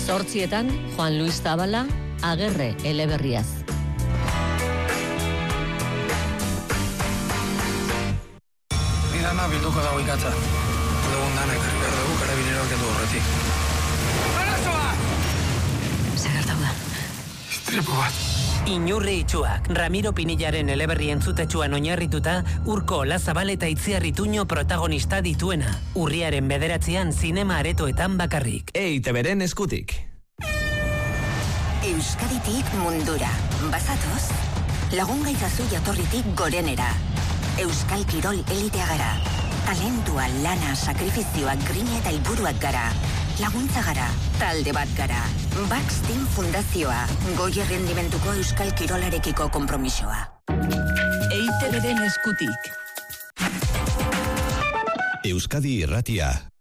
8:00 Juan Luis Zabala, Agerre eleberriaz. Nidana bilduko dago ikatza. Dugun dana ekarri behar dugu, karabineroak edu horretik. Arazoa! Zer gertau da? Istripu bat. Inurri itxuak, Ramiro Pinillaren eleberri entzutetsuan oinarrituta, Urko Olazabal eta Itziar Ituño protagonista dituena. Urriaren 9 zinema aretoetan bakarrik. EITBren eskutik. Euskaditik mundura. Bazatoz? Lagun gaitzazu jatorritik gorenera. Euskal Kirol elitea gara. Talentua, lana, sakrifizioa, grina eta helburuak gara. Laguntza gara, talde bat gara. Bax Team Fundazioa, goi errendimentuko Euskal Kirolarekiko konpromisoa. EITBren eskutik. Euskadi Irratia.